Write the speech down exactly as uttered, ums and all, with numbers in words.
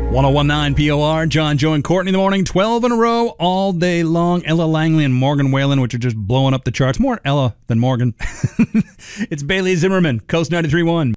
ten nineteen P O R, John, Joe, and Courtney in the morning, twelve in a row, all day long. Ella Langley and Morgan Whalen, which are just blowing up the charts. More Ella than Morgan. It's Bailey Zimmerman, Coast ninety-three point one.